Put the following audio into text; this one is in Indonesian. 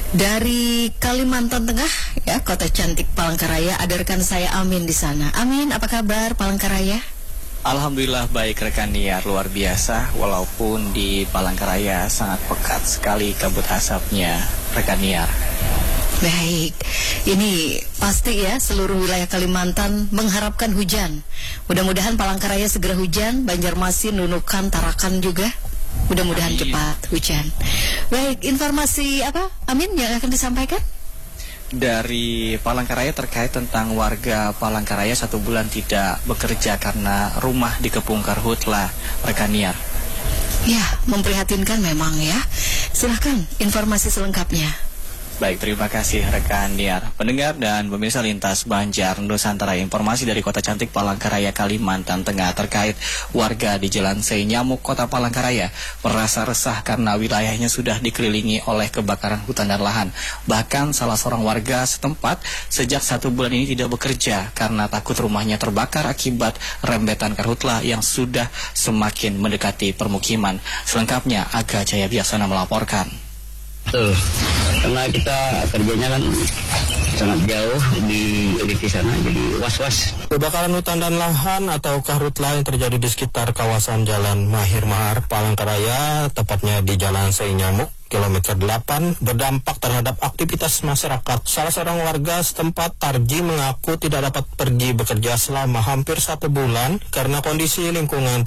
Dari Kalimantan Tengah, ya, kota cantik Palangkaraya. Ada rekan saya Amin di sana. Amin, apa kabar Palangkaraya? Alhamdulillah baik rekan Niar, luar biasa. Walaupun di Palangkaraya sangat pekat sekali kabut asapnya rekan Niar. Baik, ini pasti ya seluruh wilayah Kalimantan mengharapkan hujan. Mudah-mudahan Palangkaraya segera hujan, Banjarmasin, Nunukan, Tarakan juga. Mudah-mudahan cepat hujan. Baik, informasi apa, Amin, yang akan disampaikan? Dari Palangkaraya terkait tentang warga Palangkaraya 1 bulan tidak bekerja karena rumah dikepung karhutla, rekan Niar. Ya, memprihatinkan memang ya. Silahkan informasi selengkapnya. Baik, terima kasih rekan Niar. Pendengar dan pemirsa Lintas Banjar Nusantara, informasi dari Kota Cantik Palangkaraya, Kalimantan Tengah terkait warga di Jalan Senyamuk, Kota Palangkaraya merasa resah karena wilayahnya sudah dikelilingi oleh kebakaran hutan dan lahan. Bahkan salah seorang warga setempat sejak 1 bulan ini tidak bekerja karena takut rumahnya terbakar akibat rembetan karhutla yang sudah semakin mendekati permukiman. Selengkapnya Aga Jaya Biasana melaporkan. Karena kita kerjanya kan sangat jauh di sana, jadi was-was. Kebakaran hutan dan lahan atau karhutla yang terjadi di sekitar kawasan Jalan Mahir Mahar, Palangkaraya, tepatnya di Jalan Senyamuk, kilometer 8, berdampak terhadap aktivitas masyarakat. Salah seorang warga setempat, Tarji, mengaku tidak dapat pergi bekerja selama hampir 1 bulan karena kondisi lingkungan